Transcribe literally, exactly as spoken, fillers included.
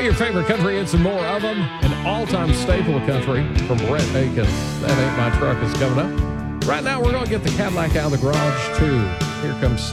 Play your favorite country hits and more of them. An all-time staple of country from Brett Akins. That Ain't My Truck is coming up. Right now, we're going to get the Cadillac out of the garage, too. Here comes